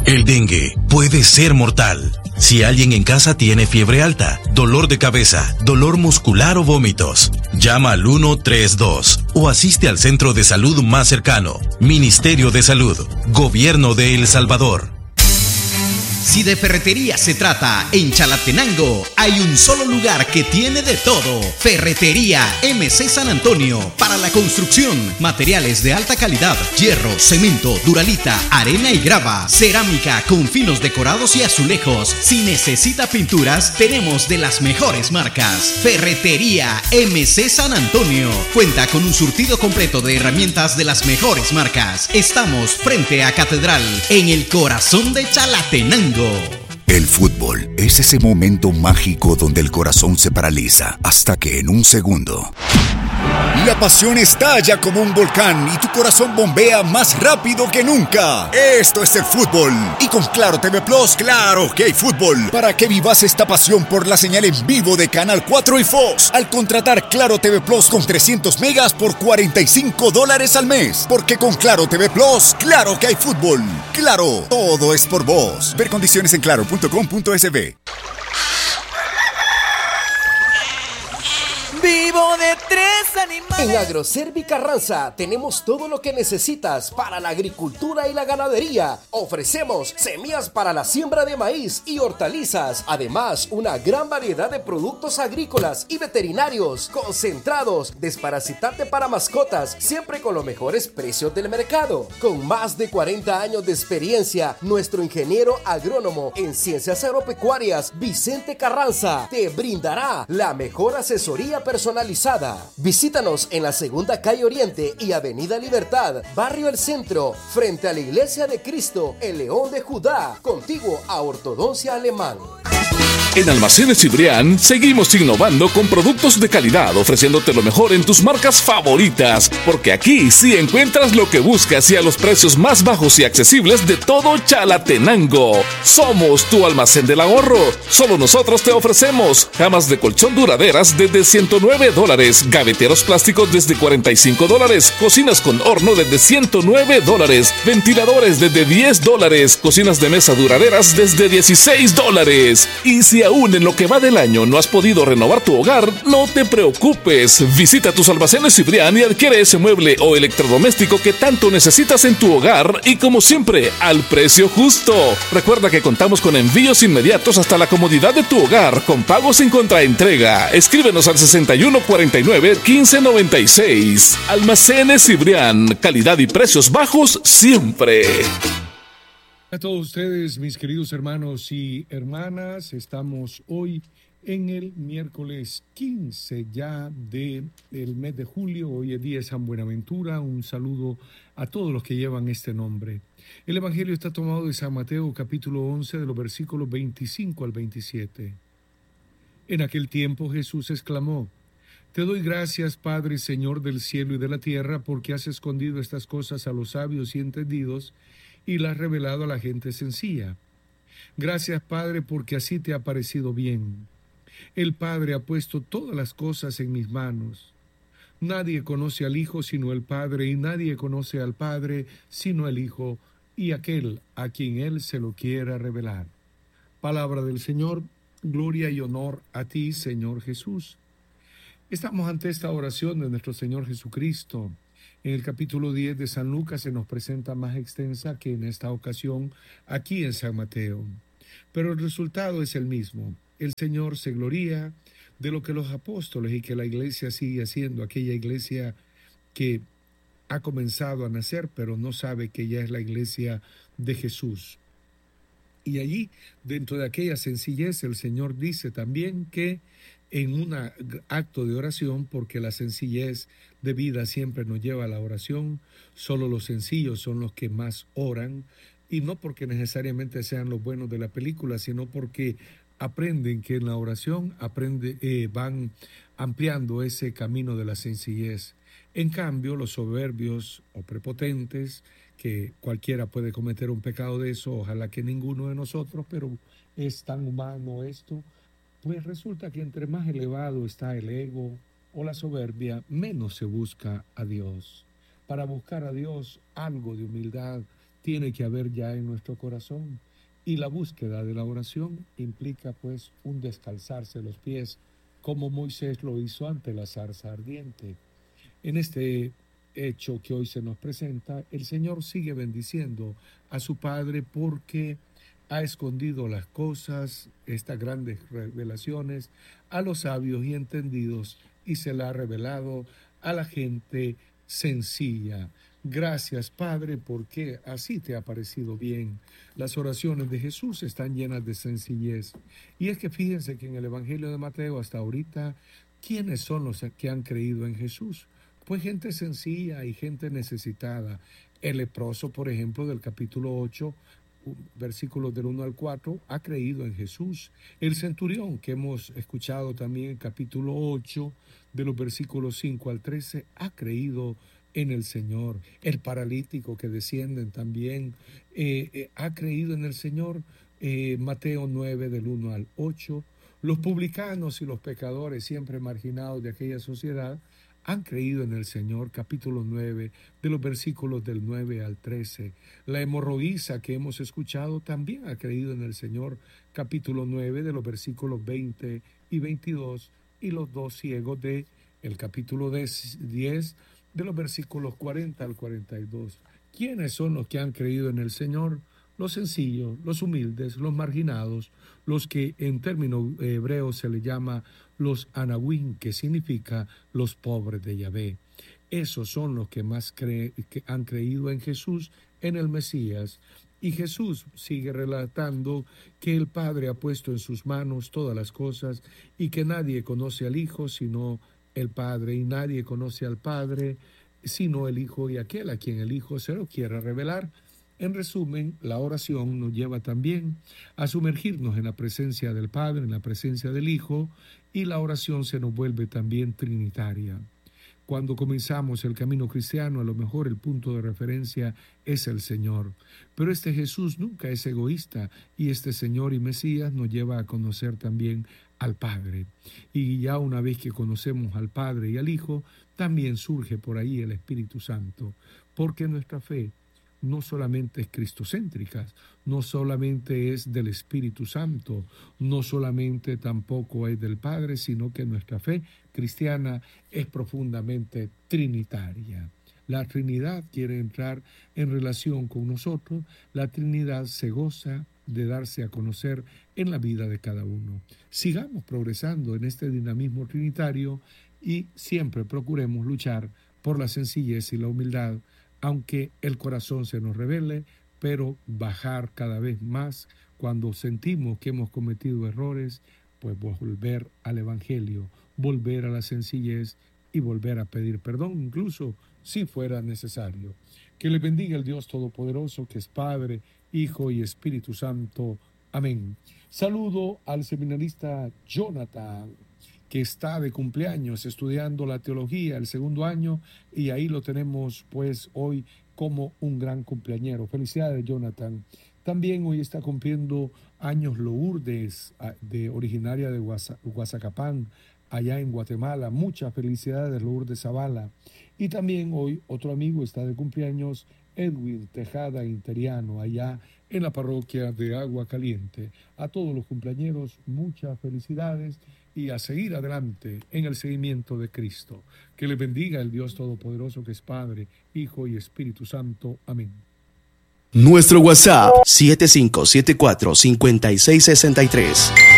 El dengue puede ser mortal. Si alguien en casa tiene fiebre alta, dolor de cabeza, dolor muscular o vómitos, llama al 132 o asiste al centro de salud más cercano. Ministerio de Salud, Gobierno de El Salvador. Si de ferretería se trata, en Chalatenango hay un solo lugar que tiene de todo. Ferretería MC San Antonio. Para la construcción, materiales de alta calidad, hierro, cemento, duralita, arena y grava, cerámica con finos decorados y azulejos. Si necesita pinturas, tenemos de las mejores marcas. Ferretería MC San Antonio. Cuenta con un surtido completo de herramientas de las mejores marcas. Estamos frente a Catedral, en el corazón de Chalatenango. El fútbol es ese momento mágico donde el corazón se paraliza hasta que en un segundo la pasión estalla como un volcán y tu corazón bombea más rápido que nunca. Esto es el fútbol. Y con Claro TV Plus, claro que hay fútbol. Para que vivas esta pasión por la señal en vivo de Canal 4 y Fox. Al contratar Claro TV Plus con 300 megas por $45 al mes. Porque con Claro TV Plus, claro que hay fútbol. Claro, todo es por vos. Ver condiciones en claro.com.sb. Vivo de tres animales. En Agroservi Carranza tenemos todo lo que necesitas para la agricultura y la ganadería. Ofrecemos semillas para la siembra de maíz y hortalizas. Además, una gran variedad de productos agrícolas y veterinarios, concentrados, desparasitante para mascotas, siempre con los mejores precios del mercado. Con más de 40 años de experiencia, nuestro ingeniero agrónomo en ciencias agropecuarias, Vicente Carranza, te brindará la mejor asesoría personalizada. Visítanos en la Segunda Calle Oriente y Avenida Libertad, Barrio El Centro, frente a la Iglesia de Cristo, el León de Judá, contiguo a Ortodoncia Alemán. En Almacenes Cibrián seguimos innovando con productos de calidad, ofreciéndote lo mejor en tus marcas favoritas, porque aquí sí encuentras lo que buscas y a los precios más bajos y accesibles de todo Chalatenango. Somos tu almacén del ahorro. Solo nosotros te ofrecemos camas de colchón duraderas desde $109, gaveteros plásticos desde $45, cocinas con horno desde $109, ventiladores desde $10, cocinas de mesa duraderas desde $16. Y si aún en lo que va del año no has podido renovar tu hogar, no te preocupes. Visita tus almacenes Cibrián y adquiere ese mueble o electrodoméstico que tanto necesitas en tu hogar y, como siempre, al precio justo. Recuerda que contamos con envíos inmediatos hasta la comodidad de tu hogar con pagos sin contraentrega. Escríbenos al 6149-1596. Almacenes Cibrián, calidad y precios bajos siempre. A todos ustedes, mis queridos hermanos y hermanas, estamos hoy en el miércoles 15 ya del mes de julio. Hoy es día de San Buenaventura. Un saludo a todos los que llevan este nombre. El Evangelio está tomado de San Mateo, capítulo 11, de los versículos 25 al 27. En aquel tiempo Jesús exclamó: Te doy gracias, Padre, Señor del cielo y de la tierra, porque has escondido estas cosas a los sabios y entendidos y las has revelado a la gente sencilla. Gracias, Padre, porque así te ha parecido bien. El Padre ha puesto todas las cosas en mis manos. Nadie conoce al Hijo sino el Padre, y nadie conoce al Padre sino el Hijo, y aquel a quien Él se lo quiera revelar. Palabra del Señor. Gloria y honor a ti, Señor Jesús. Estamos ante esta oración de nuestro Señor Jesucristo. En el capítulo 10 de San Lucas se nos presenta más extensa que en esta ocasión aquí en San Mateo. Pero el resultado es el mismo. El Señor se gloría de lo que los apóstoles y que la iglesia sigue haciendo, aquella iglesia que ha comenzado a nacer, pero no sabe que ya es la iglesia de Jesús. Y allí, dentro de aquella sencillez, el Señor dice también que en un acto de oración, porque la sencillez de vida siempre nos lleva a la oración, solo los sencillos son los que más oran, y no porque necesariamente sean los buenos de la película, sino porque aprenden que en la oración van ampliando ese camino de la sencillez. En cambio, los soberbios o prepotentes, que cualquiera puede cometer un pecado de eso, ojalá que ninguno de nosotros, pero es tan humano esto, pues resulta que entre más elevado está el ego o la soberbia, menos se busca a Dios. Para buscar a Dios, algo de humildad tiene que haber ya en nuestro corazón. Y la búsqueda de la oración implica pues un descalzarse los pies, como Moisés lo hizo ante la zarza ardiente. En este hecho que hoy se nos presenta, el Señor sigue bendiciendo a su Padre porque ha escondido las cosas, estas grandes revelaciones, a los sabios y entendidos, y se la ha revelado a la gente sencilla. Gracias, Padre, porque así te ha parecido bien. Las oraciones de Jesús están llenas de sencillez. Y es que fíjense que en el Evangelio de Mateo hasta ahorita, ¿quiénes son los que han creído en Jesús? Pues gente sencilla y gente necesitada. El leproso, por ejemplo, del capítulo 8, versículos del 1 al 4, ha creído en Jesús. El centurión, que hemos escuchado también en el capítulo 8, de los versículos 5 al 13, ha creído en el Señor. El paralítico que descienden también ha creído en el Señor. Mateo 9, del 1 al 8. Los publicanos y los pecadores, siempre marginados de aquella sociedad, han creído en el Señor, capítulo 9, de los versículos del 9 al 13. La hemorroísa que hemos escuchado también ha creído en el Señor, capítulo 9, de los versículos 20 y 22, y los dos ciegos de el capítulo 10, de los versículos 40 al 42. ¿Quiénes son los que han creído en el Señor? Los sencillos, los humildes, los marginados, los que en términos hebreos se le llama los anahuín, que significa los pobres de Yahvé. Esos son los que más que han creído en Jesús, en el Mesías. Y Jesús sigue relatando que el Padre ha puesto en sus manos todas las cosas y que nadie conoce al Hijo sino el Padre, y nadie conoce al Padre sino el Hijo y aquel a quien el Hijo se lo quiera revelar. En resumen, la oración nos lleva también a sumergirnos en la presencia del Padre, en la presencia del Hijo, y la oración se nos vuelve también trinitaria. Cuando comenzamos el camino cristiano, a lo mejor el punto de referencia es el Señor. Pero este Jesús nunca es egoísta, y este Señor y Mesías nos lleva a conocer también al Padre. Y ya una vez que conocemos al Padre y al Hijo, también surge por ahí el Espíritu Santo, porque nuestra fe no solamente es cristocéntrica, no solamente es del Espíritu Santo, no solamente tampoco es del Padre, sino que nuestra fe cristiana es profundamente trinitaria. La Trinidad quiere entrar en relación con nosotros, la Trinidad se goza de darse a conocer en la vida de cada uno. Sigamos progresando en este dinamismo trinitario y siempre procuremos luchar por la sencillez y la humildad, aunque el corazón se nos revele, pero bajar cada vez más cuando sentimos que hemos cometido errores, pues volver al Evangelio, volver a la sencillez y volver a pedir perdón, incluso si fuera necesario. Que le bendiga el Dios Todopoderoso, que es Padre, Hijo y Espíritu Santo. Amén. Saludo al seminarista Jonathan, que está de cumpleaños estudiando la teología, el segundo año, y ahí lo tenemos pues hoy como un gran cumpleañero. Felicidades, Jonathan. También hoy está cumpliendo años Lourdes, originaria de Guazacapán, allá en Guatemala. Muchas felicidades, Lourdes Zavala. Y también hoy otro amigo está de cumpleaños, Edwin Tejada Interiano, allá en la parroquia de Agua Caliente. A todos los cumpleañeros, muchas felicidades y a seguir adelante en el seguimiento de Cristo. Que le bendiga el Dios Todopoderoso, que es Padre, Hijo y Espíritu Santo. Amén. Nuestro WhatsApp 7574-5663.